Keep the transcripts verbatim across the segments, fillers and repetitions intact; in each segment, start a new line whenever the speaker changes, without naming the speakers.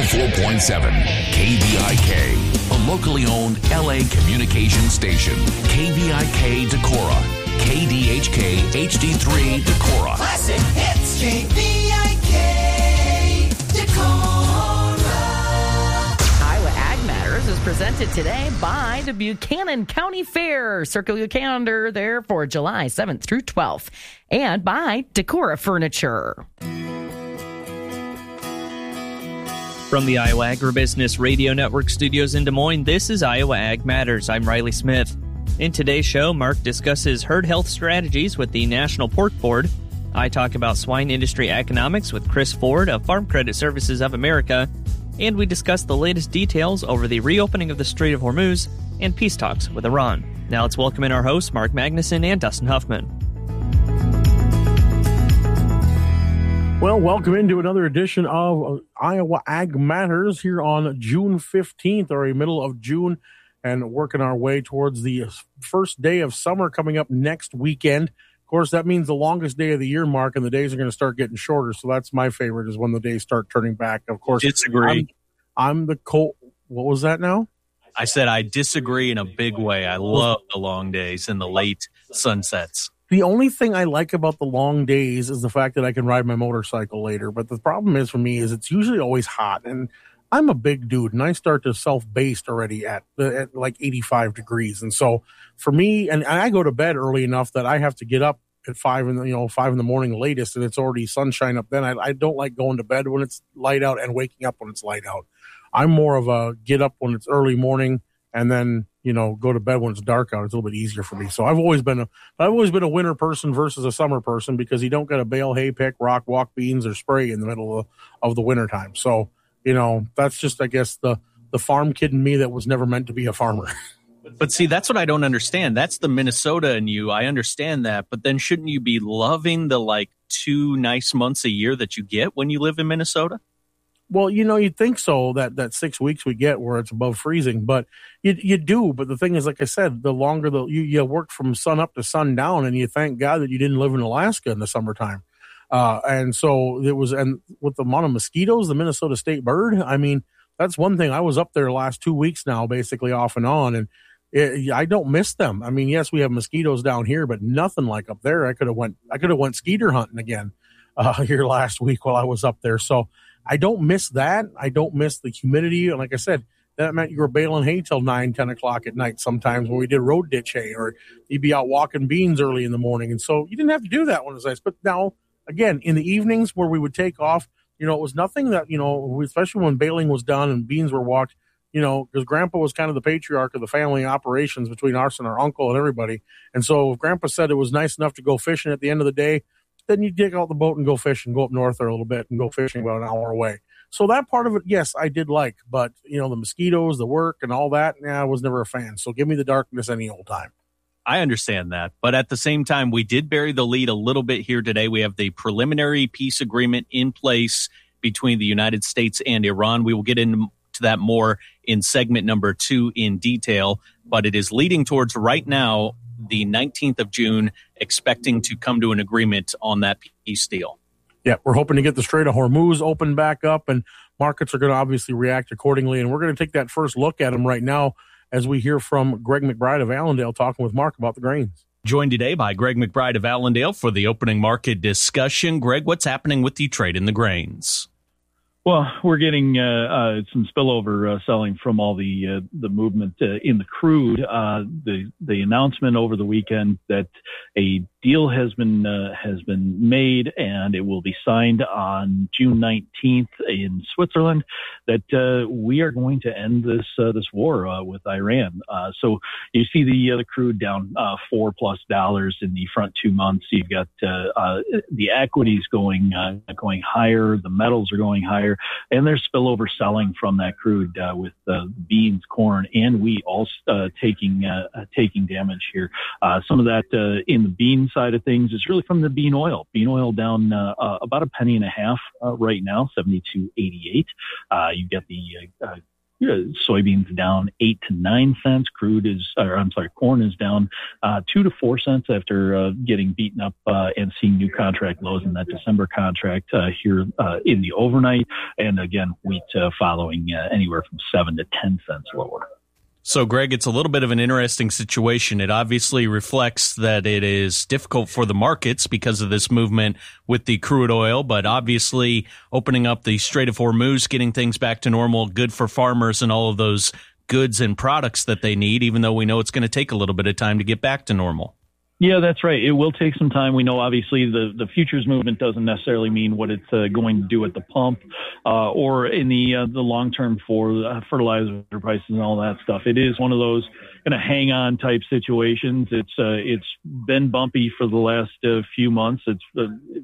four point seven K V I K, a locally owned L A communication station. K V I K Decorah, K D H K H D three Decorah.
Classic hits, K V I K Decorah.
Iowa Ag Matters is presented today by the Buchanan County Fair. Circle your calendar there for July seventh through twelfth. And by Decorah Furniture.
From the Iowa Agribusiness Radio Network studios in Des Moines, this is Iowa Ag Matters. I'm Riley Smith. In today's show, Mark discusses herd health strategies with the National Pork Board. I talk about swine industry economics with Chris Ford of Farm Credit Services of America. And we discuss the latest details over the reopening of the Strait of Hormuz and peace talks with Iran. Now let's welcome in our hosts, Mark Magnuson and Dustin Huffman.
Well, welcome into another edition of Iowa Ag Matters here on June fifteenth, or middle of June, and working our way towards the first day of summer coming up next weekend. Of course, that means the longest day of the year, Mark, and the days are going to start getting shorter. So that's my favorite, is when the days start turning back. Of course,
disagree.
I'm, I'm the cold. What was that now?
I said I disagree in a big way. I love the long days and the late sunsets.
The only thing I like about the long days is the fact that I can ride my motorcycle later. But the problem is for me is it's usually always hot. And I'm a big dude, and I start to self-baste already at, at like eighty-five degrees. And so for me, and I go to bed early enough that I have to get up at five in the, you know, five in the morning latest, and it's already sunshine up then. I, I don't like going to bed when it's light out and waking up when it's light out. I'm more of a get up when it's early morning and then, you know, go to bed when it's dark out. It's a little bit easier for me. So I've always been a, I've always been a winter person versus a summer person, because you don't got to bale hay, pick, rock, walk beans, or spray in the middle of, of the winter time. So, you know, that's just, I guess, the, the farm kid in me that was never meant to be a farmer.
But see, that's what I don't understand. That's the Minnesota in you. I understand that. But then shouldn't you be loving the like two nice months a year that you get when you live in Minnesota?
Well, you know, you'd think so, that, that six weeks we get where it's above freezing, but you you do. But the thing is, like I said, the longer the you, you work from sun up to sun down, and you thank God that you didn't live in Alaska in the summertime. Uh, and so it was, and with the amount of mosquitoes, the Minnesota state bird, I mean, that's one thing. I was up there the last two weeks now, basically off and on, and it, I don't miss them. I mean, yes, we have mosquitoes down here, but nothing like up there. I could have went, I could have went skeeter hunting again uh, here last week while I was up there. So I don't miss that. I don't miss the humidity. And like I said, that meant you were baling hay till nine, ten o'clock at night sometimes when we did road ditch hay, or you'd be out walking beans early in the morning. And so you didn't have to do that when it was nice. But now, again, in the evenings where we would take off, you know, it was nothing that, you know, especially when baling was done and beans were walked, you know, because Grandpa was kind of the patriarch of the family operations between us and our uncle and everybody. And so if Grandpa said it was nice enough to go fishing at the end of the day, then you dig out the boat and go fishing, go up north there a little bit and go fishing about an hour away. So that part of it, yes, I did like. But, you know, the mosquitoes, the work and all that, nah, I was never a fan. So give me the darkness any old time.
I understand that. But at the same time, we did bury the lead a little bit here today. We have the preliminary peace agreement in place between the United States and Iran. We will get into that more in segment number two in detail. But it is leading towards right now the nineteenth of June, expecting to come to an agreement on that peace deal.
Yeah, we're hoping to get the Strait of Hormuz open back up, and markets are going to obviously react accordingly. And we're going to take that first look at them right now as we hear from Greg McBride of Allendale talking with Mark about the grains.
Joined today by Greg McBride of Allendale for the opening market discussion. Greg, what's happening with the trade in the grains?
Well, we're getting uh, uh, some spillover uh, selling from all the uh, the movement uh, in the crude. Uh, the the announcement over the weekend that a deal has been uh, has been made, and it will be signed on June nineteenth in Switzerland. That uh, we are going to end this uh, this war uh, with Iran. Uh, so you see the uh, the crude down uh, four plus dollars in the front two months. You've got uh, uh, the equities going uh, going higher. The metals are going higher. And there's spillover selling from that crude uh, with uh, beans, corn, and wheat all uh, taking uh, uh, taking damage here. Uh, some of that uh, in the bean side of things is really from the bean oil. Bean oil down uh, uh, about a penny and a half uh, right now, seventy-two eighty-eight. Uh, you get the uh, uh, soybeans down eight to nine cents. Crude is, or I'm sorry, corn is down uh, two to four cents after uh, getting beaten up uh, and seeing new contract lows in that December contract uh, here uh, in the overnight. And again, wheat uh, following uh, anywhere from seven to ten cents lower.
So, Greg, it's a little bit of an interesting situation. It obviously reflects that it is difficult for the markets because of this movement with the crude oil, but obviously opening up the Strait of Hormuz, getting things back to normal, good for farmers and all of those goods and products that they need, even though we know it's going to take a little bit of time to get back to normal.
Yeah, that's right. It will take some time. We know, obviously, the, the futures movement doesn't necessarily mean what it's uh, going to do at the pump uh, or in the uh, the long term for uh, fertilizer prices and all that stuff. It is one of those kind of hang on type situations. It's uh, it's been bumpy for the last uh, few months. It's uh,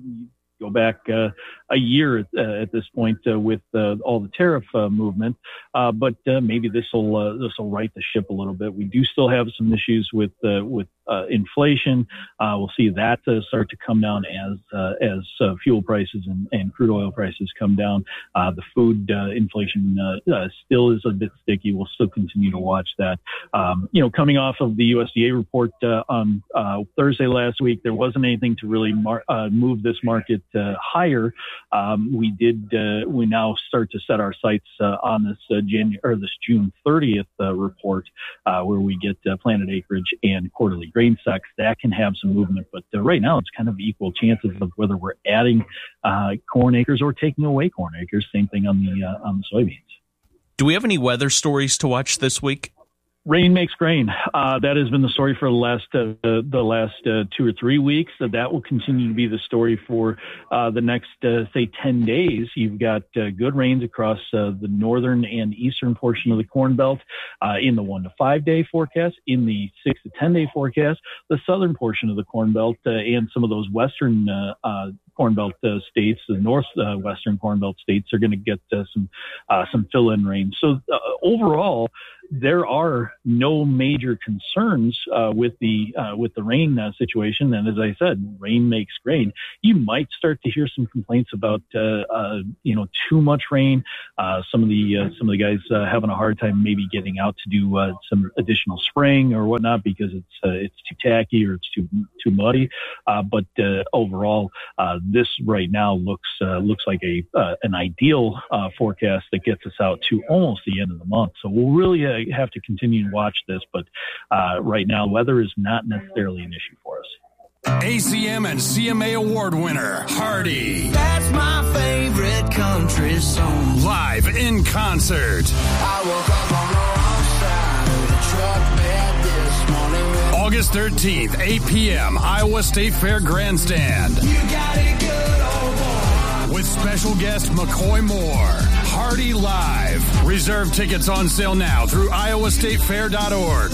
go back uh, a year uh, at this point uh, with uh, all the tariff uh, movement, uh, but uh, maybe this will uh, this will right the ship a little bit. We do still have some issues with uh, with uh, inflation. Uh, we'll see that uh, start to come down as uh, as uh, fuel prices and, and crude oil prices come down. Uh, the food uh, inflation uh, uh, still is a bit sticky. We'll still continue to watch that. Um, you know, coming off of the U S D A report uh, on uh, Thursday last week, there wasn't anything to really mar- uh, move this market uh, higher. Um, we did. Uh, we now start to set our sights uh, on this uh, January or this June thirtieth uh, report, uh, where we get uh, planted acreage and quarterly grain stocks. That can have some movement, but uh, right now it's kind of equal chances of whether we're adding uh, corn acres or taking away corn acres. Same thing on the uh, on the soybeans.
Do we have any weather stories to watch this week?
Rain makes grain. Uh, that has been the story for the last uh, the last uh, two or three weeks. So that will continue to be the story for uh, the next, uh, say, ten days. You've got uh, good rains across uh, the northern and eastern portion of the Corn Belt uh, in the one to five day forecast. In the six to ten day forecast, the southern portion of the Corn Belt uh, and some of those western uh, uh, Corn Belt uh, states, the northwestern uh, Corn Belt states, are going to get uh, some uh, some fill-in rain. So uh, overall, there are no major concerns uh, with the uh, with the rain uh, situation. And as I said, rain makes grain. You might start to hear some complaints about uh, uh, you know too much rain. Uh, some of the uh, some of the guys uh, having a hard time maybe getting out to do uh, some additional spraying or whatnot because it's uh, it's too tacky or it's too too muddy. Uh, but uh, overall, uh, this right now looks uh, looks like a uh, an ideal uh, forecast that gets us out to almost the end of the month. So we'll really uh, have to continue to watch this, but uh, right now, weather is not necessarily an issue for us.
A C M and C M A award winner, Hardy.
That's my favorite country song.
Live in concert.
I woke up on the wrong side of the truck bed this morning.
August thirteenth, eight p.m., Iowa State Fair Grandstand.
You got it good, old boy.
With special guest McCoy Moore. Hardy Live. Reserve tickets on sale now through iowa state fair dot org.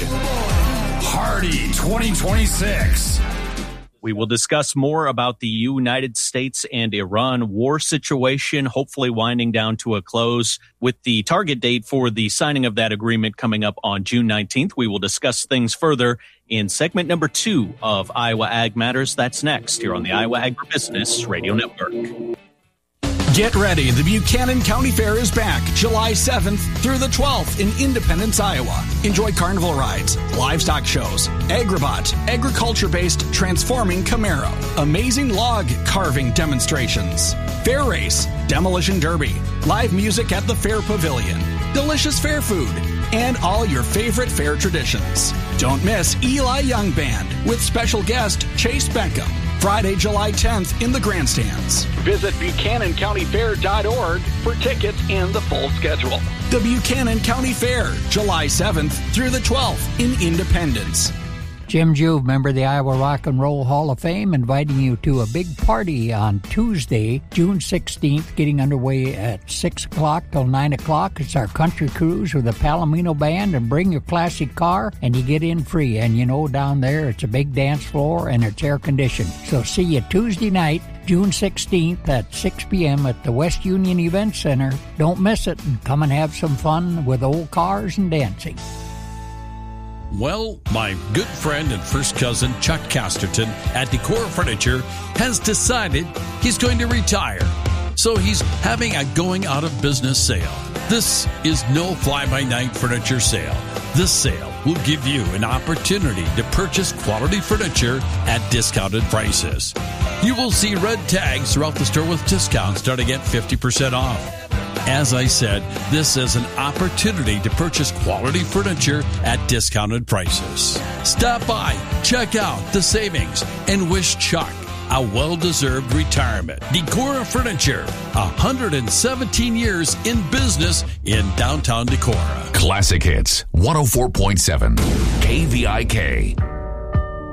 Hardy twenty twenty-six.
We will discuss more about the United States and Iran war situation, hopefully winding down to a close with the target date for the signing of that agreement coming up on June nineteenth. We will discuss things further in segment number two of Iowa Ag Matters. That's next here on the Iowa Agribusiness Radio Network.
Get ready. The Buchanan County Fair is back July seventh through the twelfth in Independence, Iowa. Enjoy carnival rides, livestock shows, Agribot, agriculture-based transforming Camaro, amazing log carving demonstrations, fair race, demolition derby, live music at the Fair Pavilion, delicious fair food, and all your favorite fair traditions. Don't miss Eli Young Band with special guest Chase Beckham. Friday, July tenth in the grandstands. Visit buchanan county fair dot org for tickets and the full schedule. The Buchanan County Fair, July seventh through the twelfth in Independence.
Jim Juve, member of the Iowa Rock and Roll Hall of Fame, inviting you to a big party on Tuesday, June sixteenth, getting underway at six o'clock till nine o'clock. It's our country cruise with the Palomino Band, and bring your classic car, and you get in free. And you know, down there, it's a big dance floor, and it's air-conditioned. So see you Tuesday night, June sixteenth at six p.m. at the West Union Event Center. Don't miss it, and come and have some fun with old cars and dancing.
Well, my good friend and first cousin Chuck Casterton at Decor Furniture has decided he's going to retire. So he's having a going out of business sale. This is no fly-by-night furniture sale. This sale will give you an opportunity to purchase quality furniture at discounted prices. You will see red tags throughout the store with discounts starting at fifty percent off. As I said, this is an opportunity to purchase quality furniture at discounted prices. Stop by, check out the savings, and wish Chuck a well-deserved retirement. Decorah Furniture, one hundred seventeen years in business in downtown Decorah.
Classic Hits one oh four point seven K V I K.